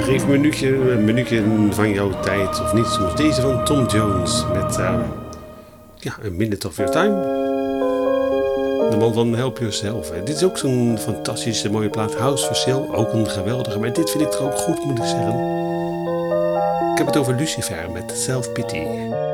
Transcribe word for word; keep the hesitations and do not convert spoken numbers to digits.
Geef een minuutje, een minuutje van jouw tijd of niet. Zoals deze van Tom Jones met uh, ja, A Minute of Your Time. De man van Help Yourself. Dit is ook zo'n fantastische mooie plaat. House for Sale, ook een geweldige. Maar dit vind ik toch ook goed, moet ik zeggen. Ik heb het over Lucifer met Self Pity.